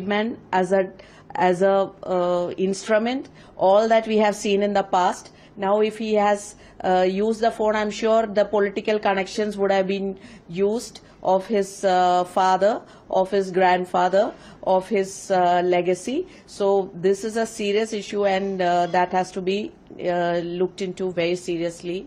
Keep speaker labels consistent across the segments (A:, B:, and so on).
A: man as a instrument, all that we have seen in the past. Now if he has used the phone, I'm sure the political connections would have been used of his father, of his grandfather, of his legacy. So this is a serious issue, and that has to be looked into very seriously.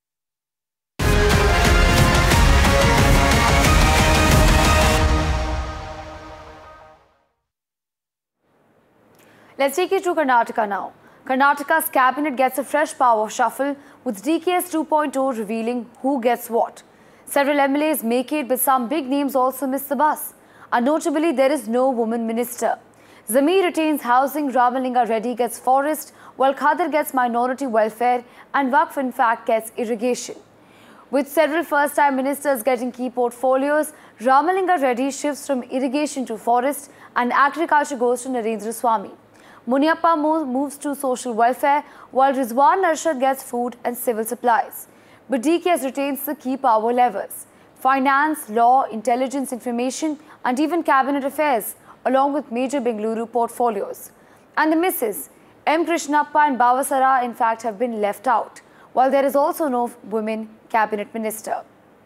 B: Let's take you to Karnataka now. Karnataka's cabinet gets a fresh power shuffle, with DKS 2.0 revealing who gets what. Several MLAs make it, but some big names also miss the bus. And notably, there is no woman minister. Zamir retains housing, Ramalinga Reddy gets forest, while Khadr gets minority welfare, and Waqf in fact gets irrigation. With several first-time ministers getting key portfolios, Ramalinga Reddy shifts from irrigation to forest, and agriculture goes to Narendra Swamy. Muniappa moves to social welfare, while Rizwan Arshad gets food and civil supplies. But DKS retains the key power levers: finance, law, intelligence, information, and even cabinet affairs, along with major Bengaluru portfolios. And the misses, M. Krishnappa and Bavasara, in fact, have been left out, while there is also no women cabinet minister.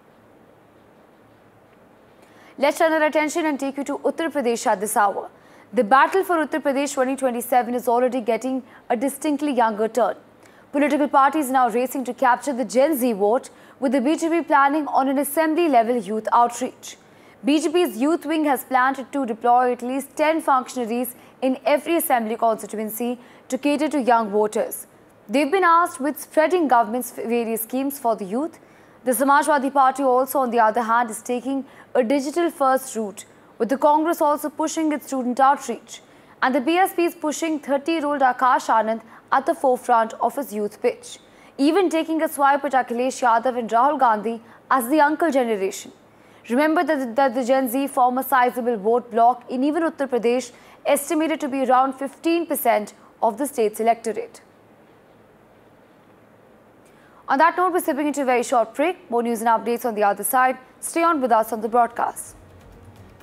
B: Let's turn our attention and take you to Uttar Pradesh at this hour. The battle for Uttar Pradesh 2027 is already getting a distinctly younger turn. Political parties now racing to capture the Gen Z vote, with the BJP planning on an assembly-level youth outreach. BJP's youth wing has planned to deploy at least 10 functionaries in every assembly constituency to cater to young voters. They've been asked with spreading government's various schemes for the youth. The Samajwadi Party also, on the other hand, is taking a digital-first route, with the Congress also pushing its student outreach. And the BSP is pushing 30-year-old Akash Anand at the forefront of his youth pitch, even taking a swipe at Akhilesh Yadav and Rahul Gandhi as the uncle generation. Remember that the Gen Z form a sizable vote bloc in even Uttar Pradesh, estimated to be around 15% of the state's electorate. On that note, we're stepping into a very short break. More news and updates on the other side. Stay on with us on the broadcast.